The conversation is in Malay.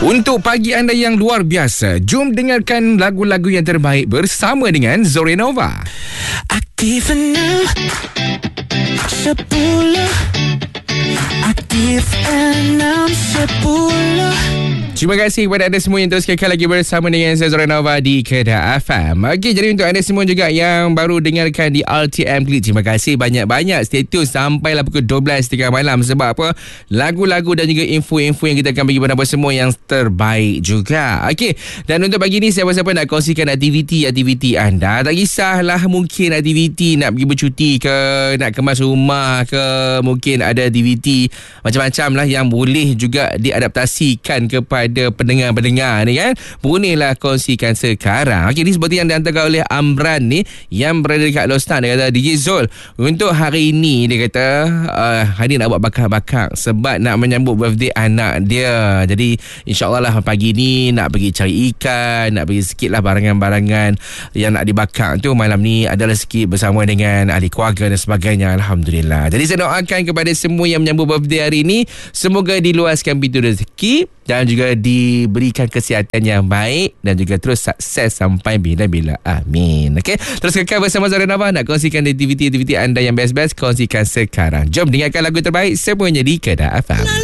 Untuk pagi anda yang luar biasa, jom dengarkan lagu-lagu yang terbaik bersama dengan Zorenova. Aktif 6 10 Aktif 6 10. Terima kasih kepada anda semua yang terus kekal lagi bersama dengan saya Zorenova di Kedah FM. Okey, jadi untuk anda semua juga yang baru dengarkan di RTM Klik, terima kasih banyak-banyak. Stay tune sampailah pukul 12.30 malam. Sebab apa? Lagu-lagu dan juga info-info yang kita akan bagi kepada anda semua yang terbaik juga. Okey, dan untuk pagi ni siapa-siapa nak kongsikan aktiviti anda, tak kisahlah mungkin aktiviti nak pergi bercuti ke, nak kemas rumah ke, mungkin ada aktiviti macam-macam lah yang boleh juga diadaptasikan kepada pendengar-pendengar ni kan. Bolehlah kongsikan sekarang. Okey, ni seperti yang dihantarkan oleh Amran ni yang berada dekat Lostan. Dia kata, DJ Zul, untuk hari ni dia kata hari ni nak buat bakar-bakar sebab nak menyambut birthday anak dia. Jadi insyaAllah lah pagi ni nak pergi cari ikan, nak pergi sikit lah barangan-barangan yang nak dibakar tu. Malam ni adalah sikit bersama dengan ahli keluarga dan sebagainya. Alhamdulillah. Jadi saya doakan kepada semua yang menyambut birthday hari ni, semoga diluaskan pintu rezeki dan juga diberikan kesihatan yang baik dan juga terus sukses sampai bila-bila. Amin. Okey, terus kekal bersama Zorenova. Nak kongsikan aktiviti-aktiviti anda yang best-best, kongsikan sekarang. Jom dengarkan lagu terbaik semuanya di Kedah FM.